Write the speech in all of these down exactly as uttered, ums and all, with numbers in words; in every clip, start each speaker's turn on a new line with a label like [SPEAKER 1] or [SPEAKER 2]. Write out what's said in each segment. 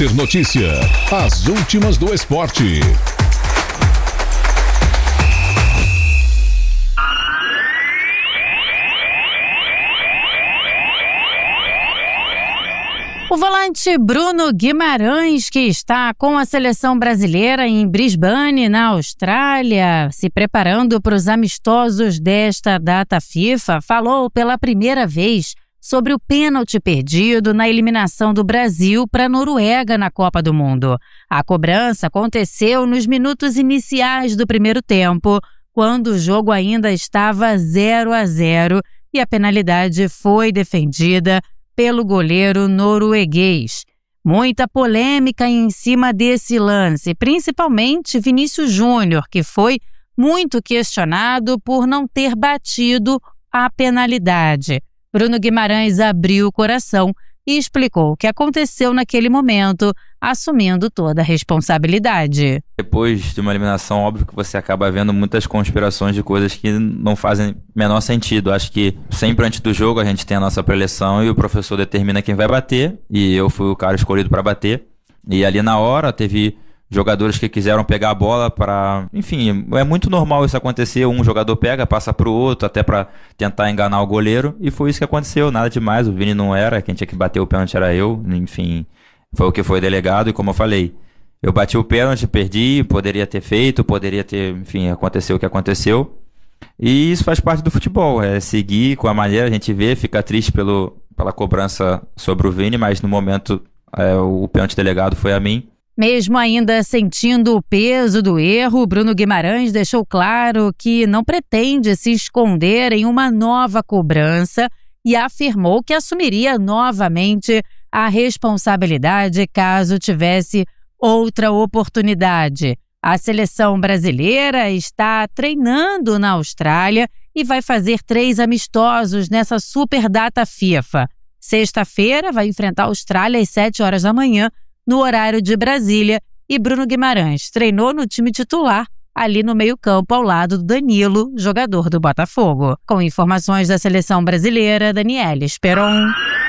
[SPEAKER 1] Inter Notícia. As últimas do esporte.
[SPEAKER 2] O volante Bruno Guimarães, que está com a seleção brasileira em Brisbane, na Austrália, se preparando para os amistosos desta data FIFA, falou pela primeira vez sobre o pênalti perdido na eliminação do Brasil para a Noruega na Copa do Mundo. A cobrança aconteceu nos minutos iniciais do primeiro tempo, quando o jogo ainda estava zero a zero e a penalidade foi defendida pelo goleiro norueguês. Muita polêmica em cima desse lance, principalmente Vinícius Júnior, que foi muito questionado por não ter batido a penalidade. Bruno Guimarães abriu o coração e explicou o que aconteceu naquele momento, assumindo toda a responsabilidade.
[SPEAKER 3] Depois de uma eliminação, óbvio que você acaba vendo muitas conspirações de coisas que não fazem menor sentido. Acho que sempre antes do jogo a gente tem a nossa preleção e o professor determina quem vai bater, e eu fui o cara escolhido para bater. E ali na hora teve jogadores que quiseram pegar a bola para... Enfim, é muito normal isso acontecer. Um jogador pega, passa pro outro, até para tentar enganar o goleiro. E foi isso que aconteceu, nada demais. O Vini não era, quem tinha que bater o pênalti era eu. Enfim, foi o que foi delegado. E como eu falei, eu bati o pênalti, perdi, poderia ter feito, poderia ter... Enfim, aconteceu o que aconteceu. E isso faz parte do futebol. É seguir com a maneira, a gente vê, fica triste pelo, pela cobrança sobre o Vini, mas no momento é, o pênalti delegado foi a mim.
[SPEAKER 2] Mesmo ainda sentindo o peso do erro, Bruno Guimarães deixou claro que não pretende se esconder em uma nova cobrança e afirmou que assumiria novamente a responsabilidade caso tivesse outra oportunidade. A seleção brasileira está treinando na Austrália e vai fazer três amistosos nessa super data FIFA. Sexta-feira vai enfrentar a Austrália às sete horas da manhã, no horário de Brasília, e Bruno Guimarães treinou no time titular, ali no meio-campo, ao lado do Danilo, jogador do Botafogo. Com informações da seleção brasileira, Daniela Esperon.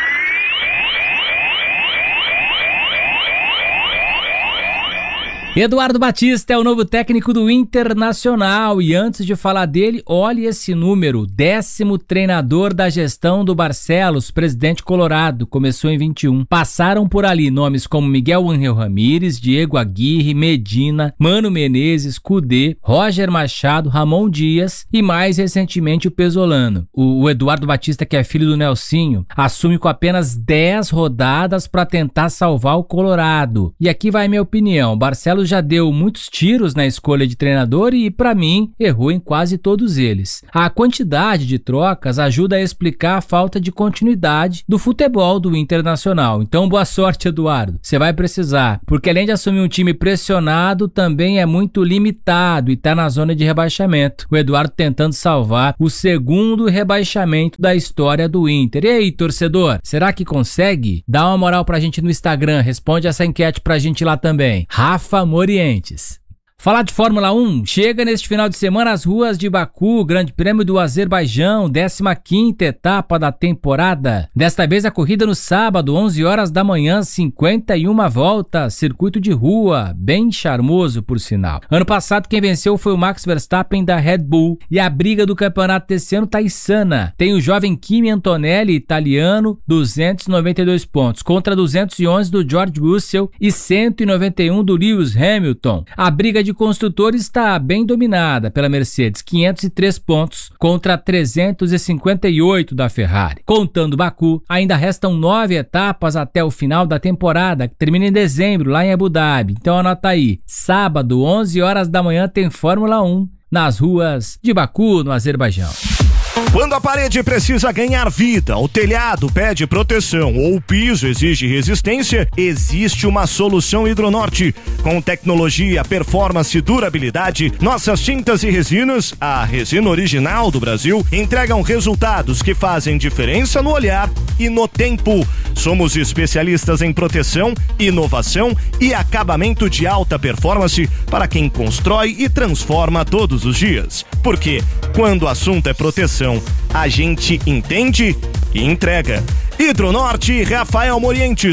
[SPEAKER 4] Eduardo Batista é o novo técnico do Internacional e antes de falar dele, olhe esse número, décimo treinador da gestão do Barcelos, presidente colorado, começou em vinte e um. Passaram por ali nomes como Miguel Ángel Ramírez, Diego Aguirre, Medina, Mano Menezes, Kudê, Roger Machado, Ramon Dias e mais recentemente o Pesolano. O, o Eduardo Batista, que é filho do Nelsinho, assume com apenas dez rodadas para tentar salvar o Colorado. E aqui vai minha opinião, Barcelos já deu muitos tiros na escolha de treinador e, para mim, errou em quase todos eles. A quantidade de trocas ajuda a explicar a falta de continuidade do futebol do Internacional. Então, boa sorte, Eduardo. Você vai precisar, porque além de assumir um time pressionado, também é muito limitado e está na zona de rebaixamento. O Eduardo tentando salvar o segundo rebaixamento da história do Inter. E aí, torcedor, será que consegue? Dá uma moral pra gente no Instagram, responde essa enquete pra gente lá também. Rafa Morientes. Falar de Fórmula um, chega neste final de semana às ruas de Baku, Grande Prêmio do Azerbaijão, décima quinta etapa da temporada. Desta vez a corrida no sábado, onze horas da manhã, cinquenta e uma voltas, circuito de rua, bem charmoso por sinal. Ano passado quem venceu foi o Max Verstappen da Red Bull e a briga do campeonato desse ano tá insana. Tem o jovem Kimi Antonelli, italiano, duzentos e noventa e dois pontos, contra duzentos e onze do George Russell e cento e noventa e um do Lewis Hamilton. A briga de construtores está bem dominada pela Mercedes, quinhentos e três pontos contra trezentos e cinquenta e oito da Ferrari. Contando Baku, ainda restam nove etapas até o final da temporada, que termina em dezembro, lá em Abu Dhabi. Então anota aí, sábado, onze horas da manhã, tem Fórmula um nas ruas de Baku, no Azerbaijão.
[SPEAKER 5] Quando a parede precisa ganhar vida, o telhado pede proteção ou o piso exige resistência, existe uma solução Hidronorte. Com tecnologia, performance e durabilidade, nossas tintas e resinas, a resina original do Brasil, entregam resultados que fazem diferença no olhar e no tempo. Somos especialistas em proteção, inovação e acabamento de alta performance para quem constrói e transforma todos os dias. Porque quando o assunto é proteção, a gente entende e entrega. Hidronorte e Rafael Morientes,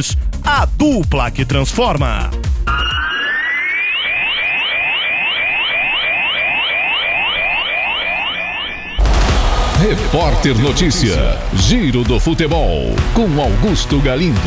[SPEAKER 5] a dupla que transforma.
[SPEAKER 1] Repórter Notícia, Giro do Futebol, com Augusto Galindo.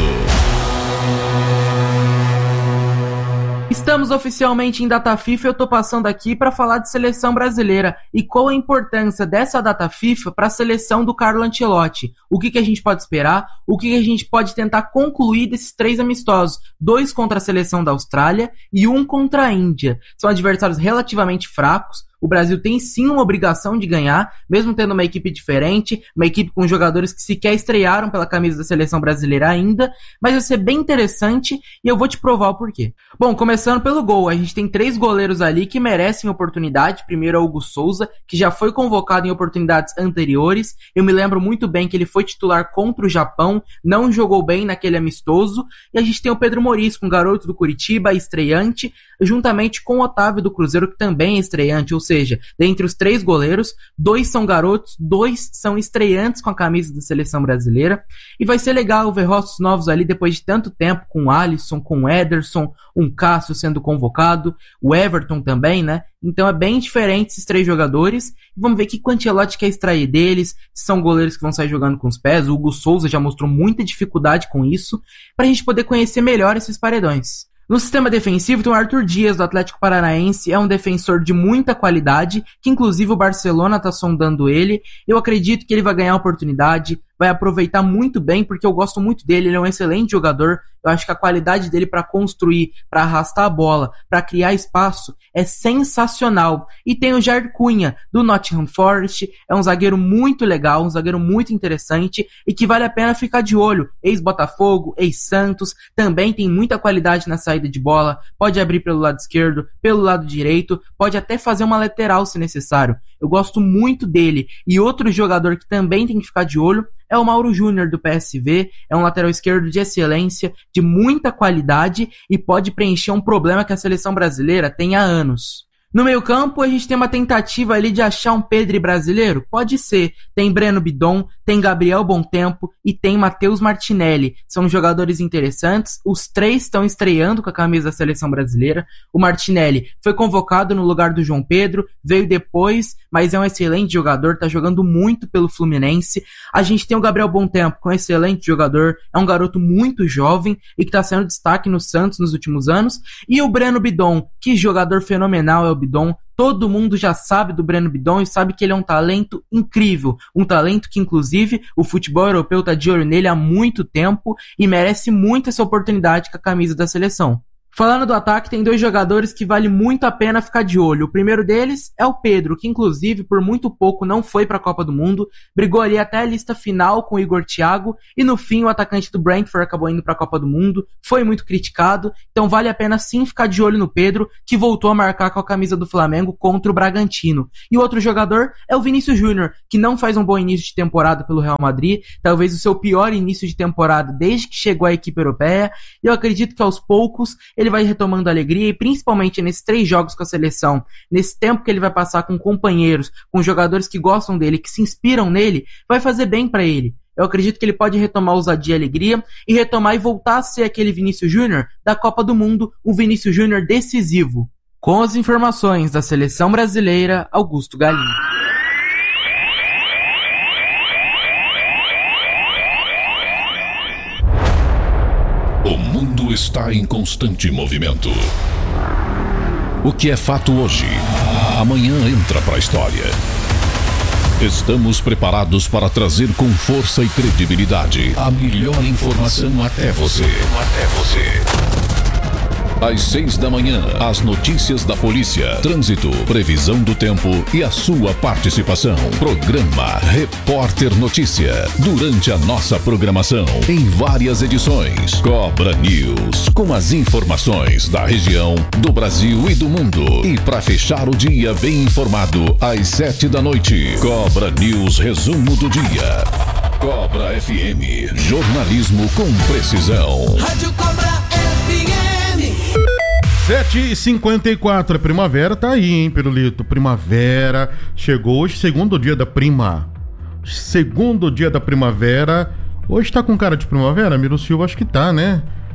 [SPEAKER 6] Estamos oficialmente em data FIFA e eu tô passando aqui para falar de seleção brasileira e qual a importância dessa data FIFA para a seleção do Carlo Ancelotti. O que, que a gente pode esperar, o que, que a gente pode tentar concluir desses três amistosos, dois contra a seleção da Austrália e um contra a Índia. São adversários relativamente fracos. O Brasil tem sim uma obrigação de ganhar, mesmo tendo uma equipe diferente, uma equipe com jogadores que sequer estrearam pela camisa da seleção brasileira ainda, mas vai ser bem interessante e eu vou te provar o porquê. Bom, começando pelo gol, a gente tem três goleiros ali que merecem oportunidade. Primeiro é o Hugo Souza, que já foi convocado em oportunidades anteriores. Eu me lembro muito bem que ele foi titular contra o Japão, não jogou bem naquele amistoso. E a gente tem o Pedro Morisco, um garoto do Curitiba, estreante, juntamente com o Otávio do Cruzeiro, que também é estreante, ou seja, Ou seja, dentre os três goleiros, dois são garotos, dois são estreantes com a camisa da seleção brasileira. E vai ser legal ver rostos novos ali depois de tanto tempo, com o Alisson, com o Ederson, um Cássio sendo convocado, o Everton também, né? Então é bem diferente esses três jogadores. Vamos ver o que o Ancelotti quer extrair deles, se são goleiros que vão sair jogando com os pés. O Hugo Souza já mostrou muita dificuldade com isso, para a gente poder conhecer melhor esses paredões. No sistema defensivo tem o Arthur Dias, do Atlético Paranaense, é um defensor de muita qualidade, que inclusive o Barcelona está sondando ele. Eu acredito que ele vai ganhar a oportunidade, vai aproveitar muito bem, porque eu gosto muito dele, ele é um excelente jogador. Eu acho que a qualidade dele para construir, para arrastar a bola, para criar espaço é sensacional. E tem o Jair Cunha, do Nottingham Forest, é um zagueiro muito legal, um zagueiro muito interessante e que vale a pena ficar de olho. Ex-Botafogo, ex-Santos, também tem muita qualidade na saída de bola, pode abrir pelo lado esquerdo, pelo lado direito, pode até fazer uma lateral se necessário. Eu gosto muito dele. E outro jogador que também tem que ficar de olho é o Mauro Júnior, do P S V, é um lateral esquerdo de excelência, de muita qualidade e pode preencher um problema que a seleção brasileira tem há anos. No meio campo, a gente tem uma tentativa ali de achar um Pedri brasileiro? Pode ser. Tem Breno Bidon, tem Gabriel Bontempo e tem Matheus Martinelli. São jogadores interessantes. Os três estão estreando com a camisa da seleção brasileira. O Martinelli foi convocado no lugar do João Pedro, veio depois, mas é um excelente jogador, tá jogando muito pelo Fluminense. A gente tem o Gabriel Bontempo, que é um excelente jogador, é um garoto muito jovem e que tá sendo destaque no Santos nos últimos anos. E o Breno Bidon, que jogador fenomenal é o Bidon. Todo mundo já sabe do Breno Bidon e sabe que ele é um talento incrível, um talento que inclusive o futebol europeu tá de olho nele há muito tempo e merece muito essa oportunidade com a camisa da seleção. Falando do ataque, tem dois jogadores que vale muito a pena ficar de olho. O primeiro deles é o Pedro, que inclusive por muito pouco não foi para a Copa do Mundo, brigou ali até a lista final com o Igor Thiago e no fim o atacante do Brentford acabou indo para a Copa do Mundo, foi muito criticado, então vale a pena sim ficar de olho no Pedro, que voltou a marcar com a camisa do Flamengo contra o Bragantino. E o outro jogador é o Vinícius Júnior, que não faz um bom início de temporada pelo Real Madrid, talvez o seu pior início de temporada desde que chegou à equipe europeia, e eu acredito que aos poucos ele vai retomando a alegria e principalmente nesses três jogos com a seleção, nesse tempo que ele vai passar com companheiros, com jogadores que gostam dele, que se inspiram nele, vai fazer bem pra ele. Eu acredito que ele pode retomar a ousadia e a alegria e retomar e voltar a ser aquele Vinícius Júnior da Copa do Mundo, um Vinícius Júnior decisivo. Com as informações da seleção brasileira, Augusto Galindo.
[SPEAKER 1] O mundo está em constante movimento. O que é fato hoje, amanhã entra para a história. Estamos preparados para trazer com força e credibilidade a melhor informação até você. Até você. Às seis da manhã, as notícias da polícia, trânsito, previsão do tempo e a sua participação. Programa Repórter Notícia. Durante a nossa programação, em várias edições. Cobra News, com as informações da região, do Brasil e do mundo. E para fechar o dia bem informado, às sete da noite, Cobra News Resumo do Dia. Cobra F M, jornalismo com precisão.
[SPEAKER 7] Rádio Cobra F M.
[SPEAKER 8] sete e cinquenta e quatro, a primavera tá aí, hein, Pirulito? Primavera chegou hoje, segundo dia da prima. Segundo dia da primavera. Hoje tá com cara de primavera, Miro Silva? Acho que tá, né?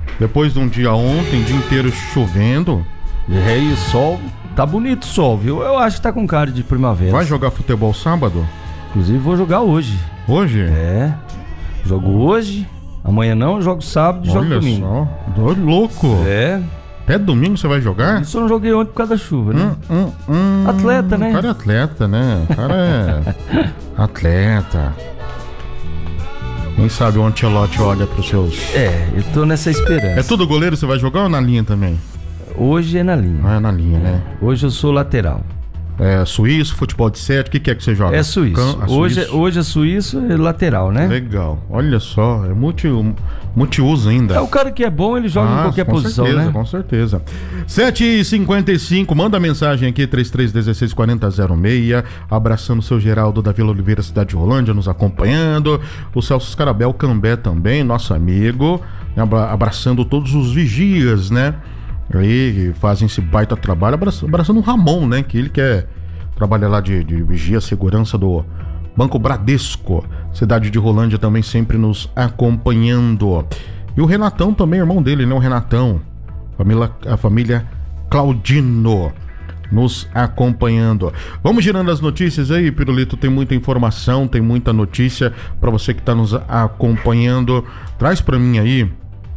[SPEAKER 8] Depois de um dia ontem, dia inteiro chovendo.
[SPEAKER 9] É, e o sol, tá bonito o sol, viu? Eu acho que tá com cara de primavera.
[SPEAKER 8] Vai jogar futebol sábado?
[SPEAKER 9] Inclusive vou jogar hoje.
[SPEAKER 8] Hoje?
[SPEAKER 9] É, jogo hoje, amanhã não, jogo sábado e jogo domingo.
[SPEAKER 8] Olha só, tô louco.
[SPEAKER 9] É.
[SPEAKER 8] Até domingo você vai jogar?
[SPEAKER 9] Isso eu não joguei ontem por causa da chuva, né?
[SPEAKER 8] Hum, hum, hum.
[SPEAKER 9] Atleta, né?
[SPEAKER 8] O cara é atleta, né? O cara é atleta. Quem sabe o Ancelotti olha pros seus...
[SPEAKER 9] É, eu tô nessa esperança.
[SPEAKER 8] É tudo goleiro, você vai jogar ou na linha também?
[SPEAKER 9] Hoje é na linha.
[SPEAKER 8] Ah, é na linha, né?
[SPEAKER 9] Hoje eu sou lateral.
[SPEAKER 8] É suíço, futebol de sete, o que, que é que você joga?
[SPEAKER 9] É suíço.
[SPEAKER 8] Can...
[SPEAKER 9] Hoje,
[SPEAKER 8] suíço.
[SPEAKER 9] hoje é suíço e lateral, né?
[SPEAKER 8] Legal. Olha só, é multi, multiuso ainda.
[SPEAKER 9] É o cara que é bom, ele joga
[SPEAKER 8] ah,
[SPEAKER 9] em qualquer
[SPEAKER 8] com
[SPEAKER 9] posição,
[SPEAKER 8] certeza,
[SPEAKER 9] né?
[SPEAKER 8] Com certeza. sete e cinquenta e cinco, manda mensagem aqui, trinta e três, dezesseis, quarenta, zero seis. Abraçando o seu Geraldo da Vila Oliveira, cidade de Rolândia, nos acompanhando. O Celso Scarabel Cambé também, nosso amigo. Abraçando todos os vigias, né? Aí fazem esse baita trabalho. Abraçando, abraçando o Ramon, né? Que ele quer... Trabalha lá de, de vigia, segurança do Banco Bradesco. Cidade de Rolândia também sempre nos acompanhando. E o Renatão também, irmão dele, né? O Renatão. Família, a família Claudino nos acompanhando. Vamos girando as notícias aí, Pirulito. Tem muita informação, tem muita notícia para você que está nos acompanhando. Traz para mim aí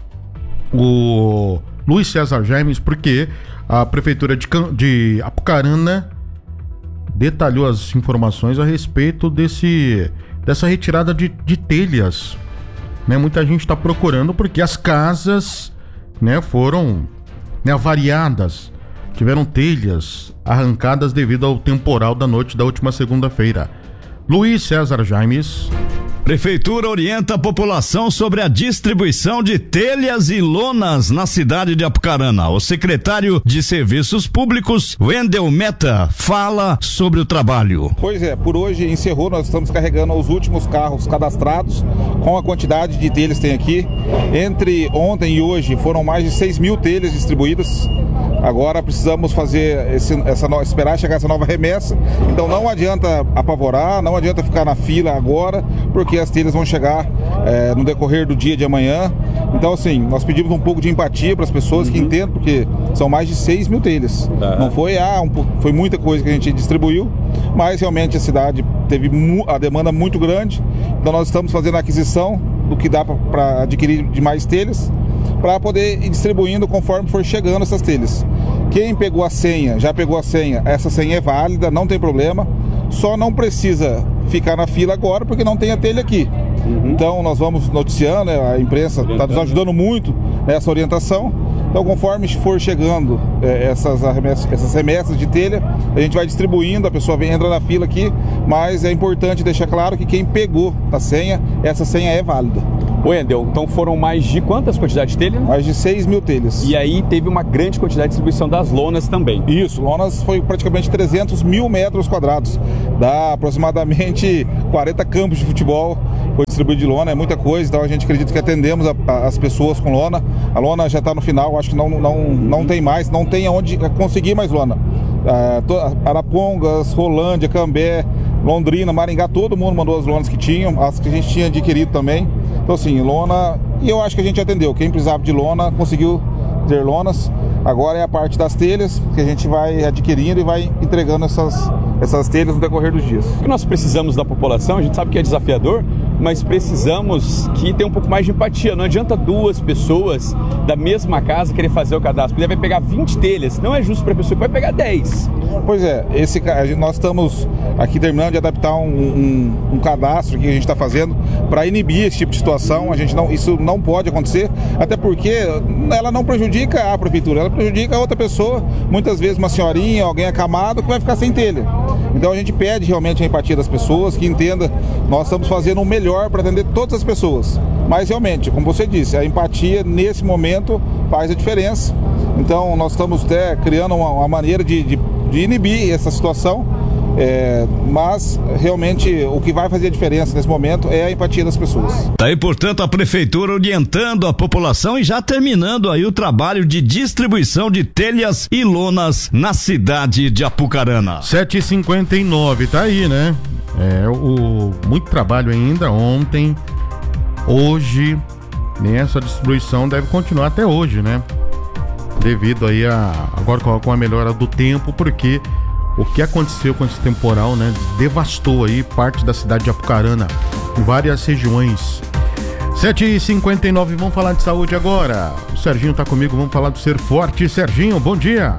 [SPEAKER 8] o Luiz César James, porque a prefeitura de, Can... de Apucarana detalhou as informações a respeito desse, dessa retirada de, de telhas, né? Muita gente está procurando porque as casas, né, foram, né, avariadas, tiveram telhas arrancadas devido ao temporal da noite da última segunda-feira. Luiz César James.
[SPEAKER 10] Prefeitura orienta a população sobre a distribuição de telhas e lonas na cidade de Apucarana. O secretário de Serviços Públicos, Wendel Meta, fala sobre o trabalho.
[SPEAKER 11] Pois é, por hoje encerrou, nós estamos carregando os últimos carros cadastrados com a quantidade de telhas que tem aqui. Entre ontem e hoje foram mais de seis mil telhas distribuídas. Agora precisamos fazer esse, essa, esperar chegar essa nova remessa. Então não adianta apavorar, não adianta ficar na fila agora, porque as telhas vão chegar é, no decorrer do dia de amanhã. Então assim, nós pedimos um pouco de empatia para as pessoas uhum. que entendam, porque são mais de seis mil telhas. Uhum. Não foi, ah, um, foi muita coisa que a gente distribuiu, mas realmente a cidade teve a demanda muito grande. Então nós estamos fazendo a aquisição do que dá para adquirir de mais telhas, para poder ir distribuindo conforme for chegando essas telhas. Quem pegou a senha, já pegou a senha, essa senha é válida, não tem problema, só não precisa ficar na fila agora porque não tem a telha aqui. Uhum. Então nós vamos noticiando, né, a imprensa está nos ajudando muito nessa orientação. Então conforme for chegando é, essas, remessas, essas remessas de telha, a gente vai distribuindo, a pessoa vem, entra na fila aqui, mas é importante deixar claro que quem pegou a senha, essa senha é válida.
[SPEAKER 12] Wendel, então foram mais de quantas quantidades de telhas?
[SPEAKER 11] Mais de seis mil telhas.
[SPEAKER 12] E aí teve uma grande quantidade de distribuição das lonas também.
[SPEAKER 11] Isso, lonas foi praticamente trezentos mil metros quadrados. Dá aproximadamente quarenta campos de futebol. Foi distribuído de lona, é muita coisa, então a gente acredita que atendemos a, a, as pessoas com lona. A lona já está no final, acho que não, não, não tem mais, não tem aonde conseguir mais lona. Ah, to, Arapongas, Rolândia, Cambé, Londrina, Maringá, todo mundo mandou as lonas que tinham, as que a gente tinha adquirido também. Então assim, lona, e eu acho que a gente atendeu, quem precisava de lona conseguiu ter lonas. Agora é a parte das telhas que a gente vai adquirindo e vai entregando essas, essas telhas no decorrer dos dias.
[SPEAKER 12] O que nós precisamos da população, a gente sabe que é desafiador, mas precisamos que tenha um pouco mais de empatia. Não adianta duas pessoas da mesma casa querer fazer o cadastro, porque vai pegar vinte telhas, não é justo para a pessoa que vai pegar dez.
[SPEAKER 11] Pois é, esse, nós estamos aqui terminando de adaptar um, um, um cadastro que a gente está fazendo para inibir esse tipo de situação. A gente não, isso não pode acontecer, até porque ela não prejudica a prefeitura, ela prejudica a outra pessoa, muitas vezes uma senhorinha, alguém acamado que vai ficar sem telha. Então a gente pede realmente a empatia das pessoas, que entenda, nós estamos fazendo o melhor para atender todas as pessoas. Mas realmente, como você disse, a empatia nesse momento faz a diferença. Então nós estamos até criando uma, uma maneira de, de, de inibir essa situação. É, mas realmente o que vai fazer a diferença nesse momento é a empatia das pessoas.
[SPEAKER 10] Tá aí, portanto, a prefeitura orientando a população e já terminando aí o trabalho de distribuição de telhas e lonas na cidade de Apucarana.
[SPEAKER 8] sete e cinquenta e nove, tá aí, né? É, o, muito trabalho ainda ontem, hoje, nem essa distribuição deve continuar até hoje, né? Devido aí a... agora com a melhora do tempo, porque o que aconteceu com esse temporal, né? Devastou aí parte da cidade de Apucarana, em várias regiões. sete e cinquenta e nove, vamos falar de saúde agora. O Serginho tá comigo, vamos falar do Ser Forte. Serginho, bom dia.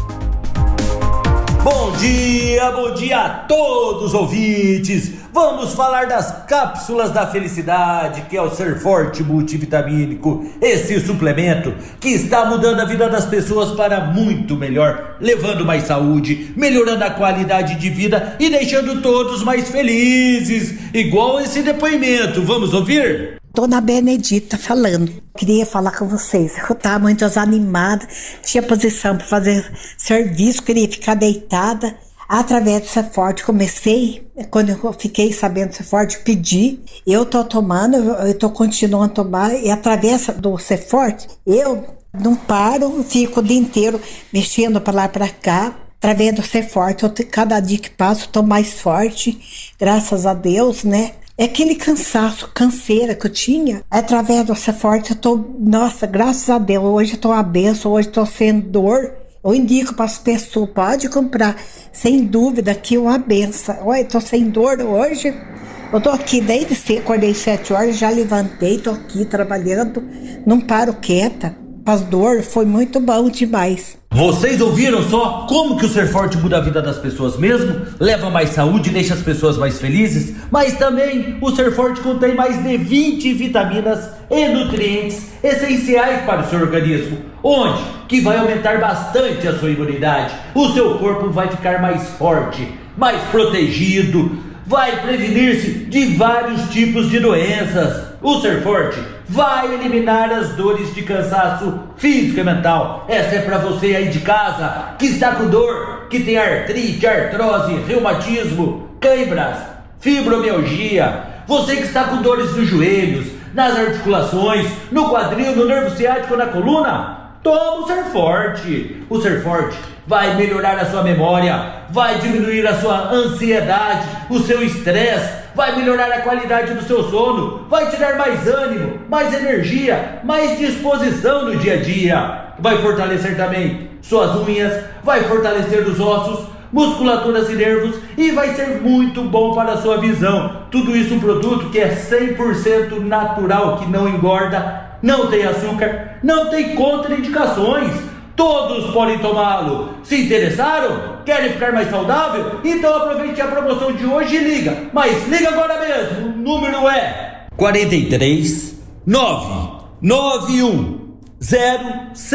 [SPEAKER 13] Bom dia, bom dia a todos os ouvintes. Vamos falar das cápsulas da felicidade, que é o Ser Forte multivitamínico, esse suplemento que está mudando a vida das pessoas para muito melhor, levando mais saúde, melhorando a qualidade de vida e deixando todos mais felizes, igual esse depoimento. Vamos ouvir?
[SPEAKER 14] Dona Benedita falando. Queria falar com vocês. Eu estava muito desanimada, tinha posição para fazer serviço, queria ficar deitada. Através do Ser Forte, comecei, quando eu fiquei sabendo do Ser Forte, pedi. Eu tô tomando, eu tô continuando a tomar, e através do Ser Forte, eu não paro, fico o dia inteiro mexendo para lá e para cá. Através do Ser Forte, eu, cada dia que passo, eu tô mais forte, graças a Deus, né? É aquele cansaço, canseira que eu tinha, através do Ser Forte, eu tô, nossa, graças a Deus, hoje eu tô uma benção, hoje eu tô sem dor. Eu indico para as pessoas, pode comprar, sem dúvida, que é uma benção. Olha, eu tô sem dor hoje, eu tô aqui desde cedo, acordei sete horas, já levantei, tô aqui trabalhando, não paro quieta. As dores foi muito bom demais.
[SPEAKER 13] Vocês ouviram só como que o Ser Forte muda a vida das pessoas mesmo? Leva mais saúde e deixa as pessoas mais felizes? Mas também o Ser Forte contém mais de vinte vitaminas e nutrientes essenciais para o seu organismo, onde que vai aumentar bastante a sua imunidade. O seu corpo vai ficar mais forte, mais protegido, vai prevenir-se de vários tipos de doenças. O Ser Forte vai eliminar as dores de cansaço físico e mental. Essa é para você aí de casa que está com dor, que tem artrite, artrose, reumatismo, câimbras, fibromialgia. Você que está com dores nos joelhos, nas articulações, no quadril, no nervo ciático, na coluna. Toma o Ser Forte. O Ser Forte vai melhorar a sua memória, vai diminuir a sua ansiedade, o seu estresse, vai melhorar a qualidade do seu sono, vai te dar mais ânimo, mais energia, mais disposição no dia a dia. Vai fortalecer também suas unhas, vai fortalecer os ossos, musculaturas e nervos e vai ser muito bom para a sua visão. Tudo isso um produto que é cem por cento natural, que não engorda, não tem açúcar, não tem contraindicações. Todos podem tomá-lo. Se interessaram? Querem ficar mais saudável? Então aproveite a promoção de hoje e liga. Mas liga agora mesmo. O número é quarenta e três, nove nove um zero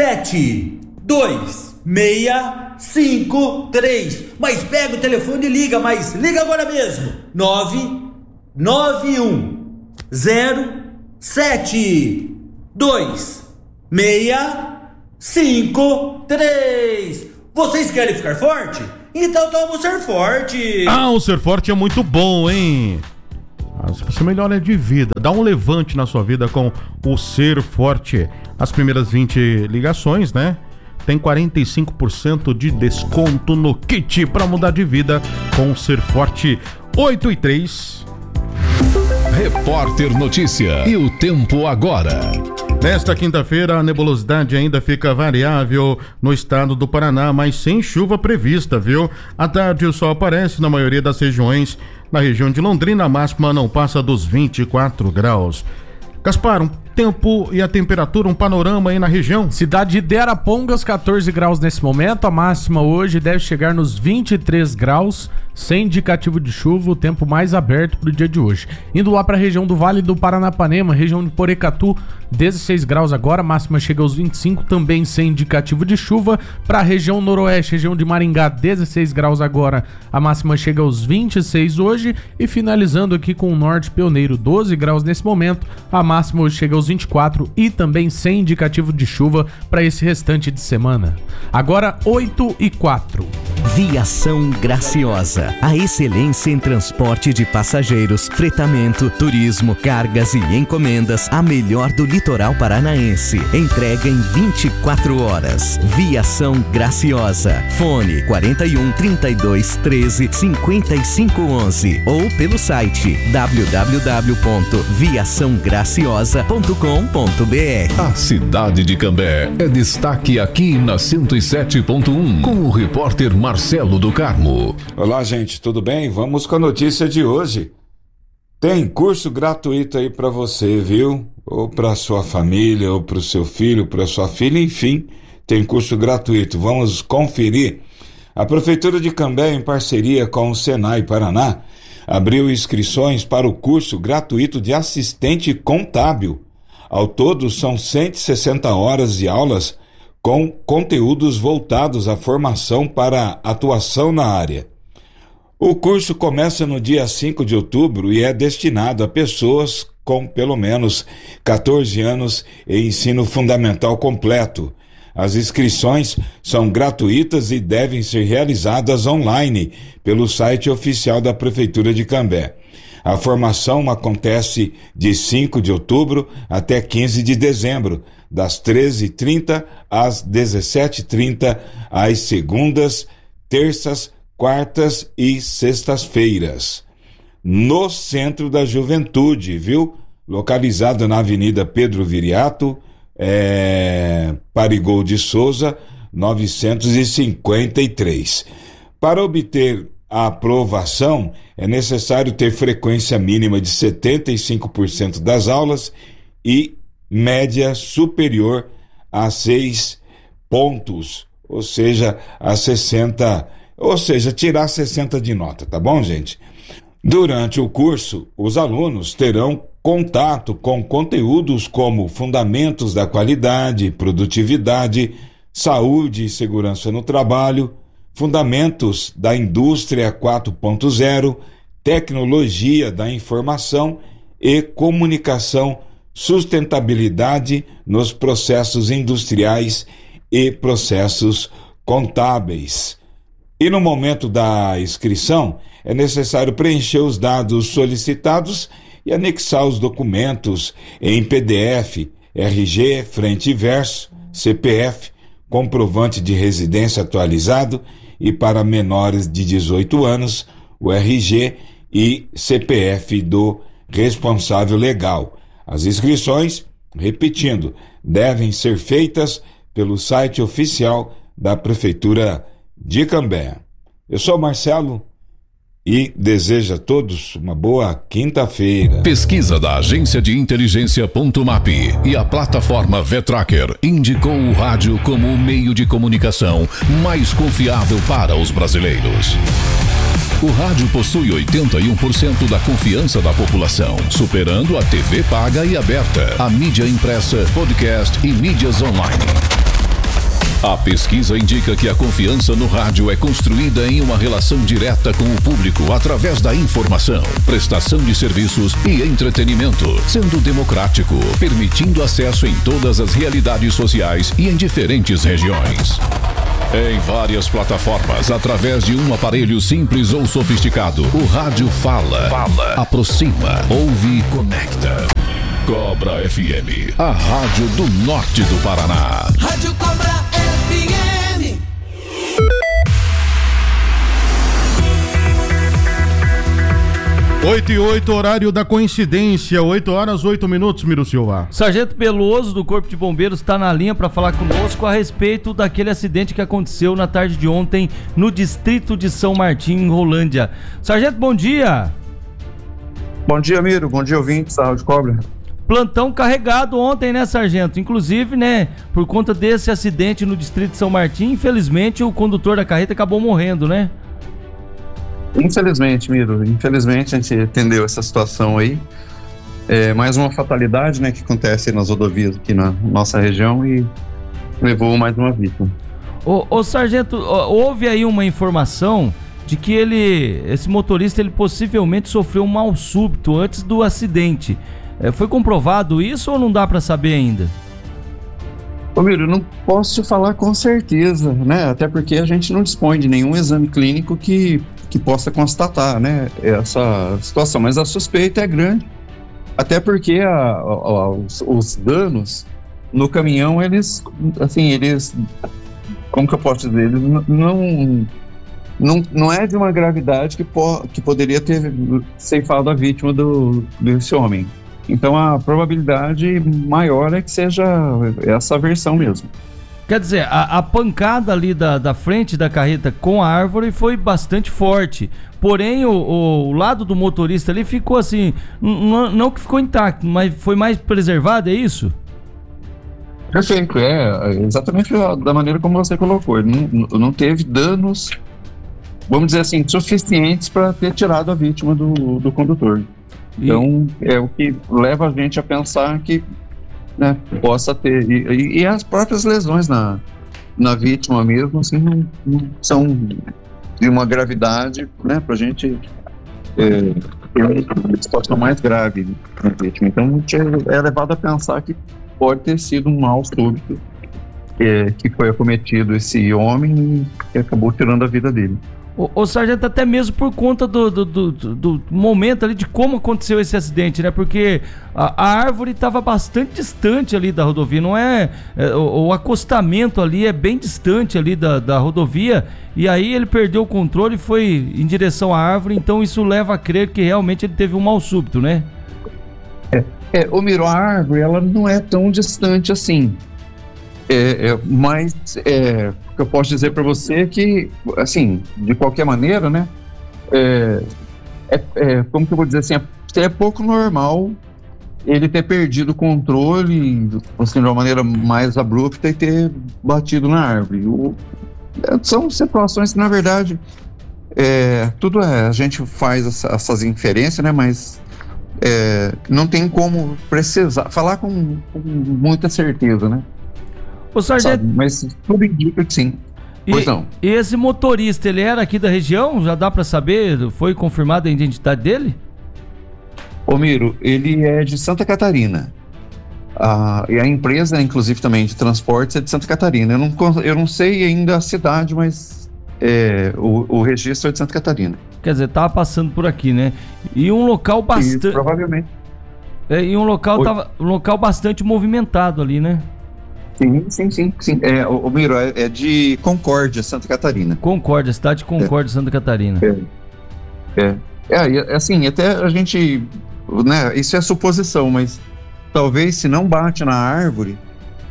[SPEAKER 13] sete dois seis cinco três. Mas pega o telefone e liga, mas liga agora mesmo. nove nove um zero sete dois seis cinco, três. Vocês querem ficar forte? Então toma o Ser Forte.
[SPEAKER 8] Ah, o Ser Forte é muito bom, hein? Ah, se você melhora de vida, dá um levante na sua vida com o Ser Forte. As primeiras vinte ligações, né? Tem quarenta e cinco por cento de desconto no kit para mudar de vida com o Ser Forte. Oito e três.
[SPEAKER 1] Repórter Notícia. E o tempo agora.
[SPEAKER 8] Nesta quinta-feira, a nebulosidade ainda fica variável no estado do Paraná, mas sem chuva prevista, viu? À tarde, o sol aparece na maioria das regiões. Na região de Londrina, a máxima não passa dos vinte e quatro graus. Gaspar, um tempo e a temperatura, um panorama aí na região?
[SPEAKER 15] Cidade de Arapongas, catorze graus nesse momento. A máxima hoje deve chegar nos vinte e três graus, sem indicativo de chuva, o tempo mais aberto para o dia de hoje. Indo lá para a região do Vale do Paranapanema, região de Porecatu, dezesseis graus agora, a máxima chega aos vinte e cinco, também sem indicativo de chuva. Para a região noroeste, região de Maringá, dezesseis graus agora, a máxima chega aos vinte e seis hoje. E finalizando aqui com o norte pioneiro, doze graus nesse momento, a máxima hoje chega aos vinte e quatro e também sem indicativo de chuva para esse restante de semana. Agora oito e quatro.
[SPEAKER 16] Viação Graciosa, a excelência em transporte de passageiros, fretamento, turismo, cargas e encomendas, a melhor do litoral paranaense. Entrega em vinte e quatro horas. Viação Graciosa. Fone quarenta e um, trinta e dois, treze, cinquenta e cinco, onze ou pelo site w w w ponto viação graciosa ponto com ponto b r.
[SPEAKER 1] A cidade de Cambé é destaque aqui na cento e sete ponto um com o repórter Marcelo do Carmo.
[SPEAKER 17] Olá, gente, tudo bem? Vamos com a notícia de hoje. Tem curso gratuito aí para você, viu? Ou para sua família, ou para o seu filho, para sua filha, enfim, tem curso gratuito. Vamos conferir. A Prefeitura de Cambé, em parceria com o Senai Paraná, abriu inscrições para o curso gratuito de assistente contábil. Ao todo, são cento e sessenta horas de aulas com conteúdos voltados à formação para atuação na área. O curso começa no dia cinco de outubro e é destinado a pessoas com pelo menos catorze anos e ensino fundamental completo. As inscrições são gratuitas e devem ser realizadas online pelo site oficial da Prefeitura de Cambé. A formação acontece de cinco de outubro até quinze de dezembro, das treze e trinta às dezessete e trinta, às segundas, terças, quartas e sextas-feiras. No Centro da Juventude, viu? Localizado na Avenida Pedro Viriato, é... Parigol de Souza, novecentos e cinquenta e três. Para obter a aprovação, é necessário ter frequência mínima de setenta e cinco por cento das aulas e média superior a seis pontos, ou seja, a sessenta, ou seja, tirar sessenta de nota, tá bom, gente? Durante o curso, os alunos terão contato com conteúdos como fundamentos da qualidade, produtividade, saúde e segurança no trabalho, fundamentos da indústria quatro ponto zero, tecnologia da informação e comunicação, sustentabilidade nos processos industriais e processos contábeis. E no momento da inscrição, é necessário preencher os dados solicitados e anexar os documentos em P D F, R G, frente e verso, C P F, comprovante de residência atualizado e para menores de dezoito anos, o R G e C P F do responsável legal. As inscrições, repetindo, devem ser feitas pelo site oficial da Prefeitura de Cambé. Eu sou Marcelo e desejo a todos uma boa quinta-feira.
[SPEAKER 1] Pesquisa da agência de inteligência Ponto Map e a plataforma Vetracker indicou o rádio como o meio de comunicação mais confiável para os brasileiros. O rádio possui oitenta e um por cento da confiança da população, superando a T V paga e aberta, a mídia impressa, podcast e mídias online. A pesquisa indica que a confiança no rádio é construída em uma relação direta com o público através da informação, prestação de serviços e entretenimento, sendo democrático, permitindo acesso em todas as realidades sociais e em diferentes regiões. Em várias plataformas, através de um aparelho simples ou sofisticado, o rádio fala, fala, aproxima, ouve e conecta. Cobra F M, a rádio do norte do Paraná.
[SPEAKER 7] Rádio Cobra F M.
[SPEAKER 8] oito e oito, horário da coincidência, oito horas, oito minutos, Miro Silva.
[SPEAKER 9] Sargento Beloso, do Corpo de Bombeiros, está na linha para falar conosco a respeito daquele acidente que aconteceu na tarde de ontem no distrito de São Martim, em Rolândia. Sargento, bom dia.
[SPEAKER 18] Bom dia, Miro. Bom dia, ouvintes da Rádio Cobra.
[SPEAKER 9] Plantão carregado ontem, né, Sargento? Inclusive, né, por conta desse acidente no distrito de São Martim, infelizmente o condutor da carreta acabou morrendo, né?
[SPEAKER 18] Infelizmente, Miro, infelizmente a gente entendeu essa situação aí. É mais uma fatalidade, né, que acontece nas rodovias aqui na nossa região e levou mais uma vítima.
[SPEAKER 9] Ô, ô Sargento, houve aí uma informação de que ele, esse motorista, ele possivelmente sofreu um mal súbito antes do acidente. É, foi comprovado isso ou não dá para saber ainda?
[SPEAKER 18] Ô, Miro, eu não posso te falar com certeza, né? Até porque a gente não dispõe de nenhum exame clínico que, que possa constatar, né, essa situação. Mas a suspeita é grande, até porque a, a, os, os danos no caminhão, eles, assim, eles, como que eu posso dizer, eles não, não, não é de uma gravidade que, po, que poderia ter ceifado a vítima do, desse homem. Então a probabilidade maior é que seja essa versão mesmo.
[SPEAKER 9] Quer dizer, a, a pancada ali da, da frente da carreta com a árvore foi bastante forte. Porém, o, o lado do motorista ali ficou assim, não, não que ficou intacto, mas foi mais preservado, é isso?
[SPEAKER 18] Perfeito, é exatamente da maneira como você colocou. Ele não, não teve danos, vamos dizer assim, suficientes para ter tirado a vítima do, do condutor. Então, e... é o que leva a gente a pensar que, né, possa ter. E, e as próprias lesões na, na vítima mesmo, assim, não, não são de uma gravidade, né, para a gente é, ter uma situação mais grave na vítima. Então, a gente é levado a pensar que pode ter sido um mal súbito é, que foi acometido esse homem e que acabou tirando a vida dele.
[SPEAKER 9] O, o sargento, até mesmo por conta do, do, do, do momento ali de como aconteceu esse acidente, né? Porque a, a árvore estava bastante distante ali da rodovia, não é, é o, o acostamento ali é bem distante ali da, da rodovia, e aí ele perdeu o controle e foi em direção à árvore, então isso leva a crer que realmente ele teve um mal súbito, né?
[SPEAKER 18] É, é o Miro, a árvore, ela não é tão distante assim. É, é, mas é, o que eu posso dizer para você é que, assim, de qualquer maneira, né, é, é, é, como que eu vou dizer assim, é, é pouco normal ele ter perdido o controle, assim, de uma maneira mais abrupta e ter batido na árvore. O, é, são situações que, na verdade, é, tudo é, a gente faz essa, essas inferências, né, mas é, não tem como precisar, falar com, com muita certeza, né.
[SPEAKER 9] O sargento...
[SPEAKER 18] Sabe, mas tudo indica que sim.
[SPEAKER 9] E,
[SPEAKER 18] pois não.
[SPEAKER 9] E esse motorista, ele era aqui da região? Já dá pra saber? Foi confirmada a identidade dele?
[SPEAKER 18] Ô Miro, ele é de Santa Catarina. Ah, e a empresa, inclusive, também de transportes é de Santa Catarina. Eu não, eu não sei ainda a cidade, mas é, o, o registro é de Santa Catarina.
[SPEAKER 9] Quer dizer, tava passando por aqui, né? E um local bastante...
[SPEAKER 18] Provavelmente.
[SPEAKER 9] É, e um local, tava, um local bastante movimentado ali, né?
[SPEAKER 18] Sim, sim, sim, sim. É, o, o Miro é, é de Concórdia, Santa Catarina.
[SPEAKER 9] Concórdia, cidade de Concórdia, é. Santa Catarina.
[SPEAKER 18] É, é. É, assim, até a gente, né, isso é suposição, mas talvez se não bate na árvore,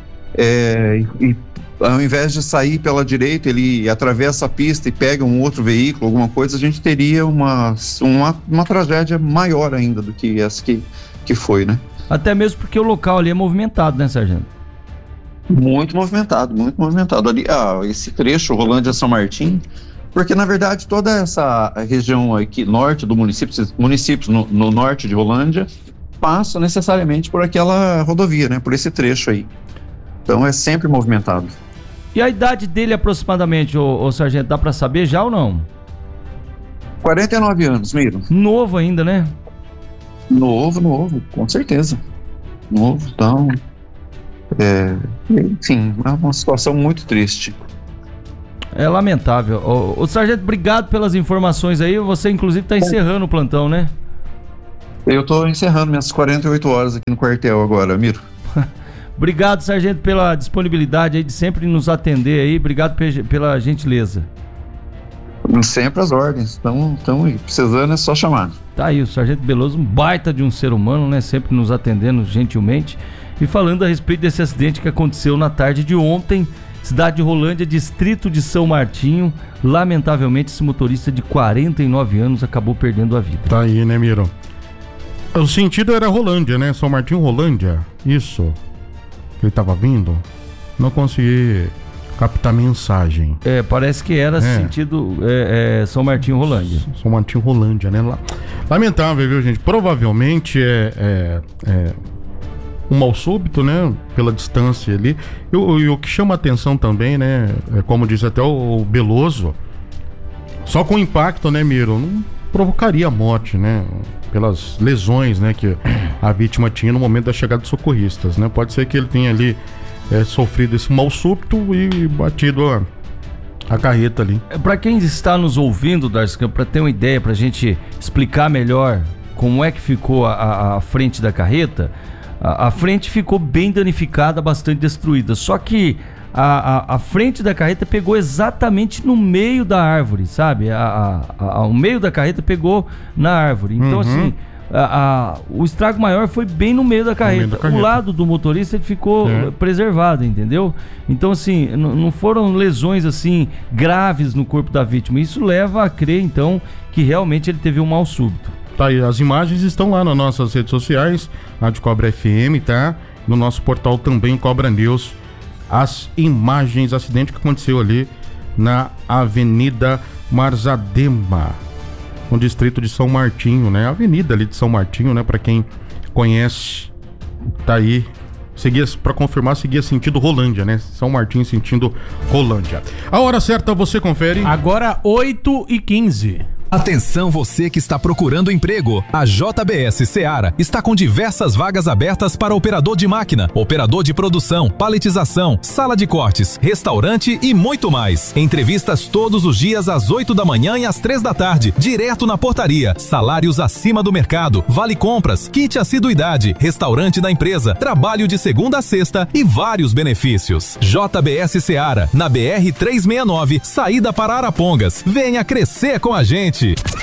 [SPEAKER 18] é, e, e ao invés de sair pela direita, ele atravessa a pista e pega um outro veículo, alguma coisa, a gente teria uma, uma, uma tragédia maior ainda do que essa que, que foi, né?
[SPEAKER 9] Até mesmo porque o local ali é movimentado, né, sargento?
[SPEAKER 18] Muito movimentado, muito movimentado. Ali, ah, esse trecho, Rolândia-São Martim, porque na verdade toda essa região aqui, norte do município, municípios no, no norte de Rolândia, passa necessariamente por aquela rodovia, né? Por esse trecho aí. Então é sempre movimentado.
[SPEAKER 9] E a idade dele aproximadamente, ô, ô sargento, dá pra saber já ou não?
[SPEAKER 18] quarenta e nove anos, Miro.
[SPEAKER 9] Novo ainda, né?
[SPEAKER 18] Novo, novo, com certeza. Novo, então... É, enfim, é uma situação muito triste.
[SPEAKER 9] É lamentável. Ô, ô sargento, obrigado pelas informações aí. Você inclusive está encerrando o plantão, né?
[SPEAKER 18] Eu estou encerrando minhas quarenta e oito horas aqui no quartel agora, Miro.
[SPEAKER 9] Obrigado, sargento, pela disponibilidade aí de sempre nos atender aí. Obrigado pe- pela gentileza.
[SPEAKER 18] Sempre as ordens. Estamos aí. Precisando é só chamar.
[SPEAKER 9] Tá aí, o sargento Beloso, um baita de um ser humano, né? Sempre nos atendendo gentilmente. E falando a respeito desse acidente que aconteceu na tarde de ontem, cidade de Rolândia, distrito de São Martinho. Lamentavelmente, esse motorista de quarenta e nove anos acabou perdendo a vida.
[SPEAKER 8] Tá aí, né, Miro? O sentido era Rolândia, né? São Martinho, Rolândia. Isso. Ele tava vindo. Não consegui captar mensagem.
[SPEAKER 9] É, parece que era é. sentido é, é, São Martinho, Rolândia.
[SPEAKER 8] São Martinho, Rolândia, né? Lamentável, viu, gente? Provavelmente é... é, é... um mal súbito, né, pela distância ali. E o, e o que chama atenção também, né, é, como diz até o, o Beloso, só com o impacto, né, Miro, não provocaria a morte, né, pelas lesões, né, que a vítima tinha no momento da chegada dos socorristas, né. Pode ser que ele tenha ali é, sofrido esse mal súbito e batido a, a carreta ali.
[SPEAKER 9] Para quem está nos ouvindo, Darcy, para ter uma ideia, para a gente explicar melhor como é que ficou a, a, a frente da carreta, a, a frente ficou bem danificada, bastante destruída. Só que a, a, a frente da carreta pegou exatamente no meio da árvore, sabe? A, a, a, o meio da carreta pegou na árvore. Então, uhum. assim, a, a, o estrago maior foi bem no meio da carreta. Meio da carreta. O lado do motorista ele ficou é. preservado, entendeu? Então, assim, n- não foram lesões, assim, graves no corpo da vítima. Isso leva a crer, então, que realmente ele teve um mal súbito.
[SPEAKER 8] Tá aí, as imagens estão lá nas nossas redes sociais, Rádio Cobra F M, tá? No nosso portal também, Cobra News. As imagens, acidente que aconteceu ali na Avenida Marzadema, no distrito de São Martinho, né? Avenida ali de São Martinho, né? Pra quem conhece, tá aí. Seguia, pra confirmar, seguia sentido Rolândia, né? São Martinho sentindo Rolândia. A hora certa você confere.
[SPEAKER 15] Agora oito e quinze.
[SPEAKER 19] Atenção você que está procurando emprego. A J B S Seara está com diversas vagas abertas para operador de máquina, operador de produção, paletização, sala de cortes, restaurante e muito mais. Entrevistas todos os dias às oito da manhã e às três da tarde, direto na portaria. Salários acima do mercado, vale compras, kit assiduidade, restaurante da empresa, trabalho de segunda a sexta e vários benefícios. J B S Seara, na B R trezentos e sessenta e nove, saída para Arapongas. Venha crescer com a gente.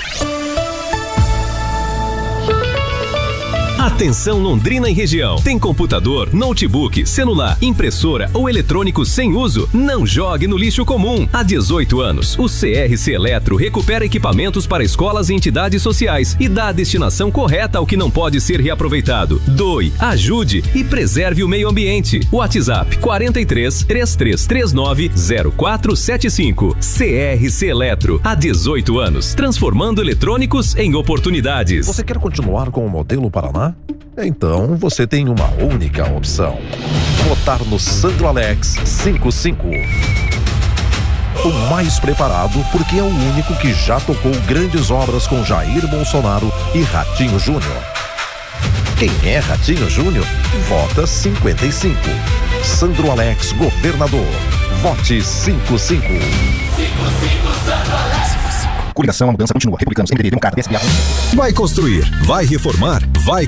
[SPEAKER 19] Atenção Londrina e região. Tem computador, notebook, celular, impressora ou eletrônico sem uso? Não jogue no lixo comum. Há dezoito anos, o C R C Eletro recupera equipamentos para escolas e entidades sociais e dá a destinação correta ao que não pode ser reaproveitado. Doe, ajude e preserve o meio ambiente. WhatsApp quarenta e três, trinta e três trinta e nove, zero quatro sete cinco. C R C Eletro. Há dezoito anos, transformando eletrônicos em oportunidades.
[SPEAKER 20] Você quer continuar com o modelo Paraná? Então você tem uma única opção: votar no Sandro Alex cinquenta e cinco. O mais preparado porque é o único que já tocou grandes obras com Jair Bolsonaro e Ratinho Júnior. Quem é Ratinho Júnior? Vota cinquenta e cinco. Sandro Alex, governador. Vote cinquenta e cinco. cinquenta e cinco Sandro Alex. Coligação, a mudança continua. Republicanos, M D B, Democrata, P S B.
[SPEAKER 19] Vai construir, vai reformar, vai